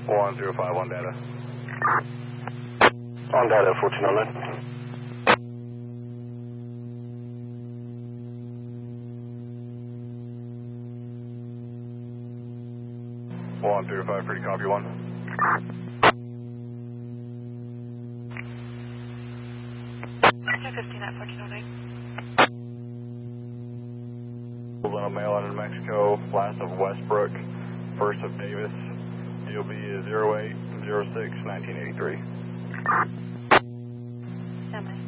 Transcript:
1051 data. On data, 1409. 135, pretty copy 1. 15 at 1409. Little mail out in Mexico, last of Westbrook, first of Davis, DOB is 0806 1983. Stand by.